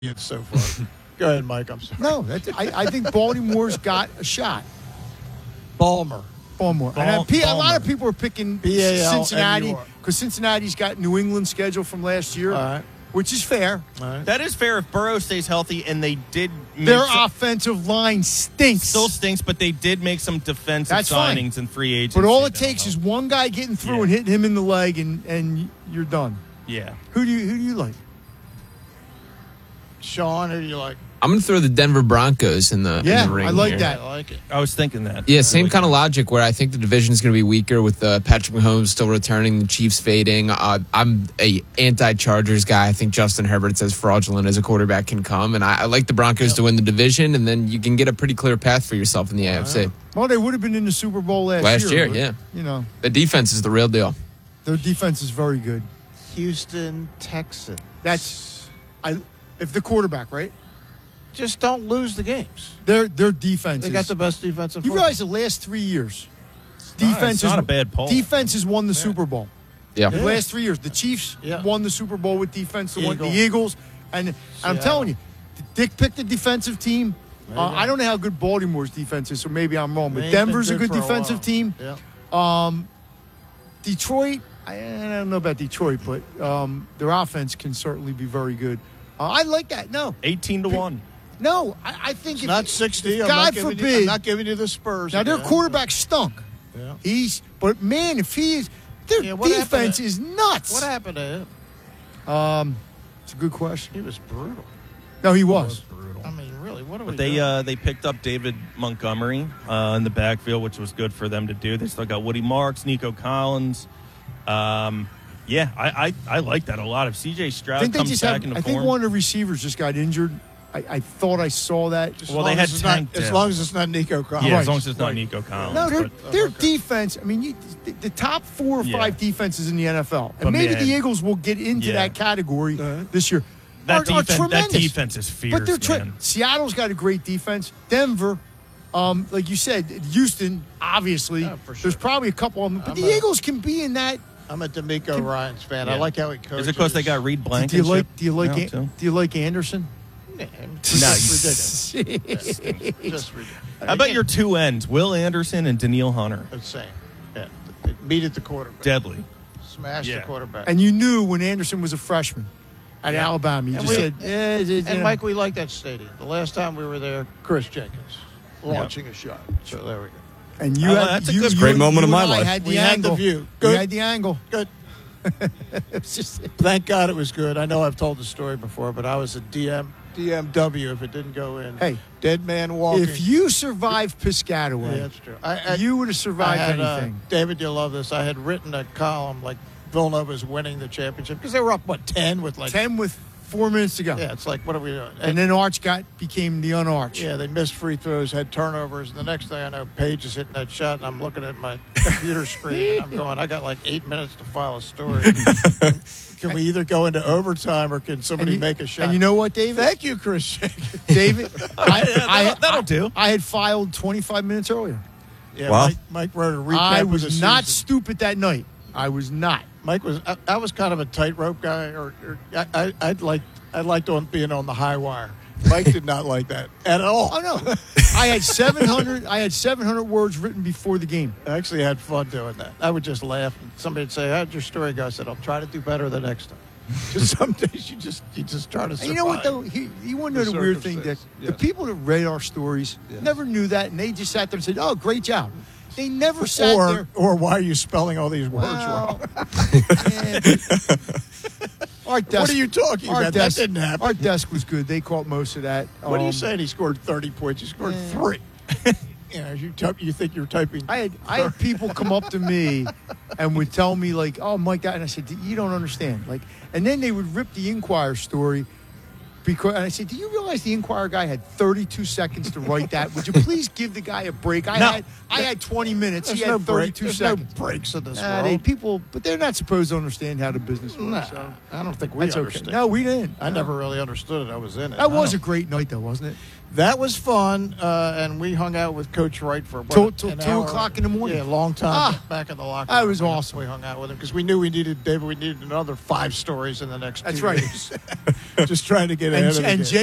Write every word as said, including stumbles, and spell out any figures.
It's so far. Go ahead, Mike. I'm sorry. No, that's, I, I think Baltimore's got a shot. Balmer. Baltimore. Bal- and uh, P- a lot of Balmer. people are picking B A L M U R. Cincinnati because Cincinnati's got New England schedule from last year, All right. which is fair. All right. That is fair if Burrow stays healthy, and they did make Their some, offensive line stinks. still stinks, but they did make some defensive That's fine. signings and free agents. But all it takes is one guy getting through Yeah. and hitting him in the leg, and, and you're done. yeah. Who do you who do you like? Sean, who do you like? I'm going to throw the Denver Broncos in the, Yeah, in the ring I like here. that. I like it. I was thinking that. Yeah, same kind of logic where I think the division is going to be weaker with uh, Patrick Mahomes still returning, the Chiefs fading. Uh, I'm a anti-Chargers guy. I think Justin Herbert's as fraudulent as a quarterback can come, and I, I like the Broncos Yep. to win the division, and then you can get a pretty clear path for yourself in the A F C. Well, they would have been in the Super Bowl last, Last year, but, yeah. You know, The defense is the real deal. their defense is very good. Houston Texans. That's I if the quarterback, right? Just don't lose the games. Their their defense. They is, got the best defensive. You football. realize the last three years, not- defense it's is not a bad poll. Defense has won the Super Bowl. Yeah. The last three years, the Chiefs Yeah. won the Super Bowl with defense. The, one, the Eagles. Eagles, and, and I'm Seattle. telling you, Dick picked a defensive team. There Uh, you go. I don't know how good Baltimore's defense is, so maybe I'm wrong. They But ain't been Denver's a good for defensive while. team. Yeah. Um, Detroit, I, I don't know about Detroit, but um, their offense can certainly be very good. Uh, I like that. No, eighteen to one. no, I, I think It's if, not sixty. if I'm God not giving forbid. You, I'm not giving you the Spurs. now their again. quarterback stunk. Yeah. He's, but man, if he is, their Yeah, what happened defense to- is nuts. What happened to him? Um, it's a good question. He was brutal. No, he was. I mean, really, what are we But they doing? uh, they picked up David Montgomery uh, in the backfield, which was good for them to do. They still got Woody Marks, Nico Collins. Um, yeah, I, I, I like that a lot. If C J I Stroud think they comes just back have, into I think form, one of the receivers just got injured. I, I thought I saw that. As well, long they as had it's not- Tank As Dell. long as it's not Nico Collins. yeah, Right, as long as it's not right. Nico Collins. No, their but- their okay. defense. I mean, you, the, the top four or Yeah. five defenses in the N F L, and But maybe man, the Eagles will get into yeah. that category Uh-huh. this year. that, are, are defense, that tremendous. defense is fierce, But they're tre- man. Seattle's got a great defense. Denver, um, like you said, Houston, obviously. Yeah, for sure. There's probably a couple of them, but I'm the a- Eagles can be in that. I'm a D'Amico Ryans fan. I Yeah. like how he coaches. Is it because they got Reed Blankenship? Do you like? Do you like? now, An- too? do you like Anderson? Yeah, No, it's you- ridiculous. Just ridiculous. How about your two ends, Will Anderson and Daniil Hunter? Insane. Yeah. Meet at the quarterback. Deadly. Smash Yeah. the quarterback. And you knew when Anderson was a freshman at Yeah. Alabama. You And just we- said, yeah, it- it- And yeah. Mike, we like that stadium. The last time we were there, Chris Jenkins launching a shot. So there we go. And you Oh, had that's a you, good- you- Great you moment of and my I life. Had the We had the angle. view. We Good. had the angle. Good. It's just Thank God it was good. I know I've told the story before, but I was a D M D M W if it didn't go in. Hey, Dead man walking. if you survived Piscataway, yeah, that's true. I, I, you would have I survived had, uh, anything. David, you'll love this. I had written a column like Villanova's winning the championship because they were up what ten with like Ten with four minutes to go, Yeah, it's like what are we doing? and then Arch got became the unarch. Yeah, they missed free throws, had turnovers, and the next thing I know, Paige is hitting that shot, and I'm looking at my computer screen, and I'm going, I got like eight minutes to file a story. Can we either go into overtime or can And somebody you, make a shot? and you know what, David? Thank you, Chris Jenkins. David, I, I, that'll- that'll I- do. I had filed twenty-five minutes earlier. Yeah, Wow. Mike, Mike wrote a recap I of the was not season. stupid that night. I was not. Mike was. I, I was kind of a tightrope guy, or, or I, I, I'd like. I liked on being on the high wire. Mike did not like that at all. Oh no, I had seven hundred. I had seven hundred words written before the game. I actually had fun doing that. I would just laugh. And somebody would say, "How'd your story go?" I said, "I'll try to do better the next time." Just some days you just you just try to survive. And you know what though? He, you want to know The the weird thing that circumstance, the yes. people that read our stories Yes. never knew that, and they just sat there and said, "Oh, great job." They never sat Or there. or why are you spelling all these words Well, wrong? yeah. Our desk, What are you talking our about? Desk, that didn't happen. Our desk was good. They caught most of that. What are you Um, saying? He scored thirty points. He scored Yeah. three. you know, you type, you think you're typing. I had I had people come up to me and would tell me like, "Oh, Mike," that," and I said, "You don't understand." Like, and then they would rip the Inquirer story because, and I said, "Do you realize the Inquirer guy had thirty-two seconds to write that? Would you please give the guy a break?" I No. had I had twenty minutes. There's he no had break. thirty-two There's seconds. no breaks in this Nah, they, world. people, but they're not supposed to understand how the business works. Nah, so I don't think we that's okay. understood. No, we didn't. I never really understood it. I was in it. That I was a don't- great night, though, wasn't it? That was fun, uh, and we hung out with Coach Wright for what, Till- till an two hour. o'clock in the morning. Yeah, long time Ah, back in the locker that room. was We- awesome. We hung out with him because we knew we needed David. We needed another five stories in the next. That's two right. days. Just trying to get ahead and of the and game. Jay